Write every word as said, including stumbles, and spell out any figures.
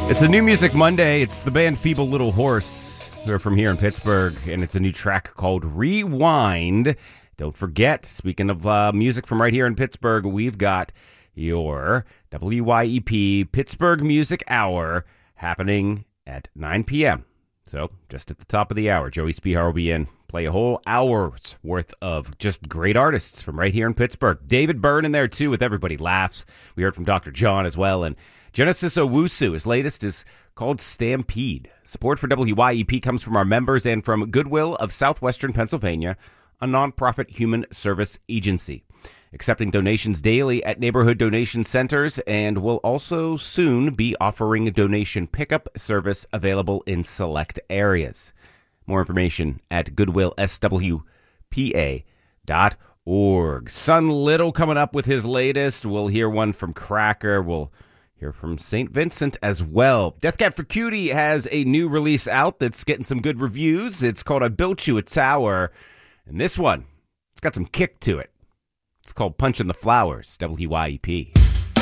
It's a New Music Monday. It's the band Feeble Little Horse, who are from here in Pittsburgh, and it's a new track called Rewind. Don't forget, speaking of uh, music from right here in Pittsburgh, we've got your W Y E P Pittsburgh Music Hour happening at nine p.m. So, just at the top of the hour, Joey Spihar will be in, play a whole hour's worth of just great artists from right here in Pittsburgh. David Byrne in there, too, with Everybody Laughs. We heard from Doctor John as well, and Genesis Owusu, his latest is called Stampede. Support for W Y E P comes from our members and from Goodwill of Southwestern Pennsylvania, a nonprofit human service agency. Accepting donations daily at neighborhood donation centers, and will also soon be offering a donation pickup service available in select areas. More information at goodwill s w p a dot org. Son Little coming up with his latest. We'll hear one from Cracker. We'll hear from Saint Vincent as well. Death Cab for Cutie has a new release out that's getting some good reviews. It's called I Built You a Tower. And this one, it's got some kick to it. It's called Punch in the Flowers, W Y E P.